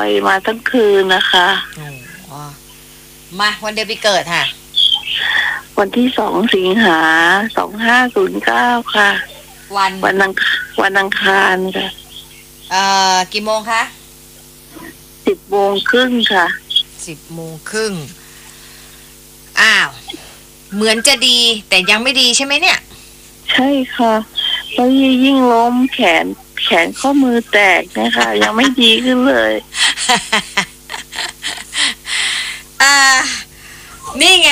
อยมาทั้งคืนนะคะอ๋อมาวันเดือนปีเกิดค่ะวันที่2 สิงหา 2509ค่ะวันอังคารค่ะกี่โมงคะ 10 โมงครึ่งค่ะ 10 โมงครึ่งอ้าวเหมือนจะดีแต่ยังไม่ดีใช่ไหมเนี่ยใช่ค่ะแล้วยิ่งล้มแขนข้อมือแตกนะคะยังไม่ดีขึ้นเลยนี่ไง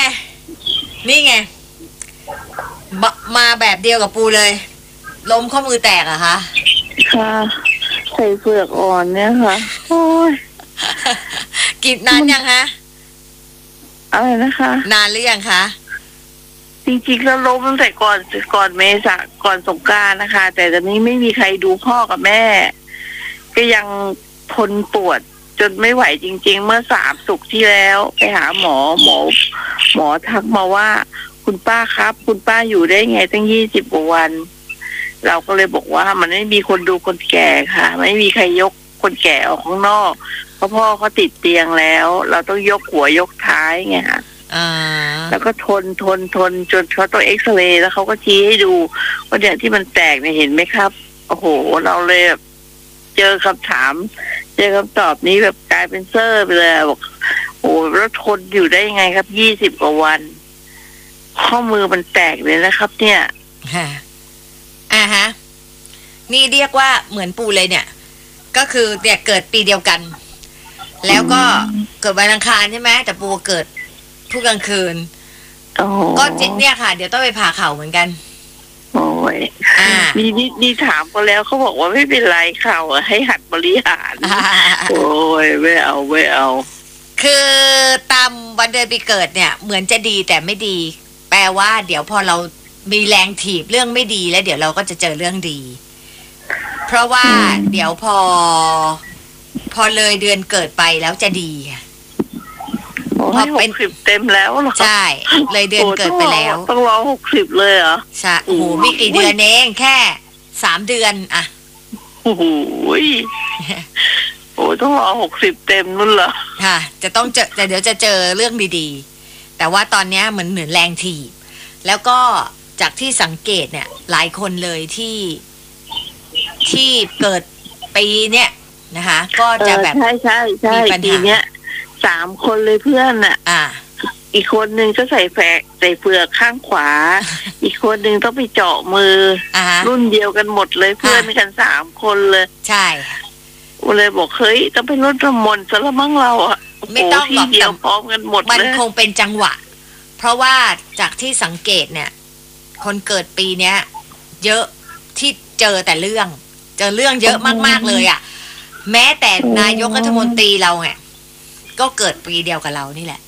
มาแบบเดียวกับปูเลยล้มข้อมือแตกอะคะค่ะใส่เปลือกอ่อนเนี่ยค่ะโอ้ยกินนานยังคะอะไรนะคะนานหรือยังคะจริงๆแล้วล้มตั้งแต่ก่อนเมษาก่อนสงกรานต์นะคะแต่ตอนนี้ไม่มีใครดูพ่อกับแม่ก็ยังทนปวดจนไม่ไหวจริงๆเมื่อ3 ศุกร์ที่แล้วไปหาหมอทักมาว่าคุณป้าครับคุณป้าอยู่ได้ไงตั้ง20 กว่าวันเราก็เลยบอกว่ามันไม่มีคนดูคนแก่ค่ะไม่มีใครยกคนแก่ออกข้างนอกเพราะพ่อเขาติดเตียงแล้วเราต้องยกหัวยกท้ายไงค่ะแล้วก็ทนจนเขาต้องเอ็กซเรย์แล้วเขาก็ชี้ให้ดูว่าเนี่ยที่มันแตกเนี่ยเห็นไหมครับโอ้โหเราเลยแบบเจอคำถามเจอคำตอบนี้แบบกลายเป็นเซอร์ไปเลยบอกโอ้แล้วทนอยู่ได้ยังไงครับ20 กว่าวันข้อมือมันแตกเลยนะครับเนี่ยฮะนี่เรียกว่าเหมือนปูเลยเนี่ยก็คือเนี่ยเกิดปีเดียวกันแล้วก็เกิดวันอังคารใช่ไหมแต่ปูเกิดทุกกลางคืนก็เนี่ยค่ะเดี๋ยวต้องไปผ่าเข่าเหมือนกันโอ้ยนี่ถามเขาแล้วเขาบอกว่าไม่เป็นไรเข่าให้หัดบริหารโอ้ยไม่เอาคือตามวันเดือนปีเกิดเนี่ยเหมือนจะดีแต่ไม่ดีแปลว่าเดี๋ยวพอเรามีแรงถีบเรื่องไม่ดีแล้วเดี๋ยวเราก็จะเจอเรื่องดีเพราะว่าเดี๋ยวพอเลยเดือนเกิดไปแล้วจะดีพอเป็น60 เต็มแล้วเหรอใช่เลยเดือนเกิดไปแล้วต้องรอ60เลยเหรอใช่โอ้โหมีกี่เดือนเองแค่3 เดือนอะโอ้โหโอ้ต้องรอ60 เต็มนู่นเหรอค่ะจะต้องเจอแต่เดี๋ยวจะเจอเรื่องดีๆแต่ว่าตอนนี้เหมือนแรงถีบแล้วก็จากที่สังเกตเนี่ยหลายคนเลยที่เกิดปีเนี่ยนะคะก็จะแบบใช่ปีเนี้ย3 คนเลยเพื่อนอ่ะอีกคนนึงก็ใส่เปลือกข้างขวาอีกคนนึงต้องไปเจาะมือรุ่นเดียวกันหมดเลยเพื่อนกัน3 คนเลยใช่เลยบอกเฮ้ยต้องไปรุ่นละมนซะละมั้งเราอ่ะไม่ต้องหรอกเดียวพร้อมกันหมดมันคงเป็นจังหวะเพราะว่าจากที่สังเกตเนี่ยคนเกิดปีเนี้ยเยอะที่เจอแต่เรื่องเยอะมากๆเลยอ่ะแม้แต่นายกรัฐมนตรีเราไงก็เกิดปีเดียวกับเรานี่แหละ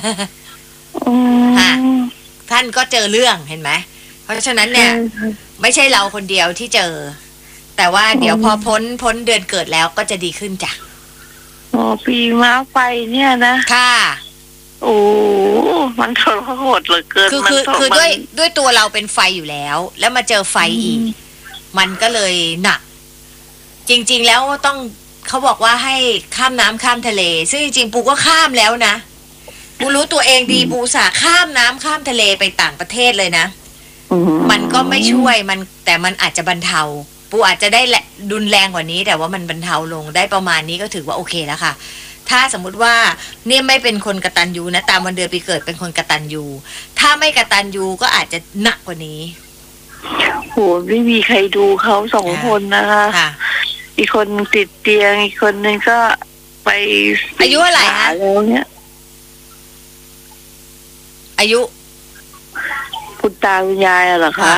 ฮะท่านก็เจอเรื่องเห็นไหมเพราะฉะนั้นเนี่ยไม่ใช่เราคนเดียวที่เจอแต่ว่าเดี๋ยวพอพ้นเดือนเกิดแล้วก็จะดีขึ้นจ้ะปีม้าไฟเนี่ยนะค่ะโอ้มันทรหดเหลือเกินคือด้วยตัวเราเป็นไฟอยู่แล้วมาเจอไฟอีกมันก็เลยหนักจริงๆแล้วต้องเขาบอกว่าให้ข้ามน้ำข้ามทะเลซึ่งจริงๆปูก็ข้ามแล้วนะปูรู้ตัวเองดีปูสาข้ามน้ำข้ามทะเลไปต่างประเทศเลยนะมันก็ไม่ช่วยแต่มันอาจจะบรรเทาปูอาจจะได้รุนแรงกว่านี้แต่ว่ามันบรรเทาลงได้ประมาณนี้ก็ถือว่าโอเคแล้วค่ะถ้าสมมุติว่าเนี่ยไม่เป็นคนกตัญญูนะตามวันเดือนปีเกิดเป็นคนกตัญญูถ้าไม่กตัญญูก็อาจจะหนักกว่านี้โหไม่มีใครดูเขา2 คนนะคะอีกคนติดเตียงอีกคนนึงก็ไปอายุอะไรฮะแล้วเนี่ยอายุคุณตาคุณยายเหรอคะ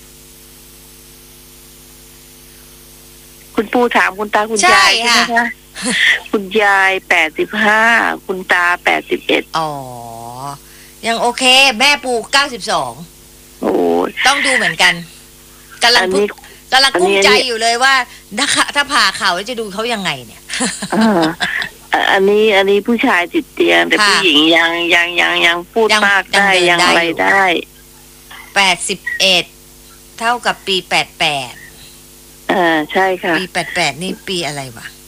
คุณปู่ถามคุณตาคุณยายใช่ไหมคะคุณยาย85คุณตา81 อ๋อยังโอเคแม่ปู่92 โอ้ต้องดูเหมือนกันกำลังกุ้มใจอยู่เลยว่าถ้าผ่าเข่าจะดูเขายังไงเนี่ยอันนี้ผู้ชายติดเตียงแต่ผู้หญิงยังพูดมากได้ยังอะไรได้ 81เท่ากับปี88 ใช่ค่ะปี88นี่ปีอะไรวะ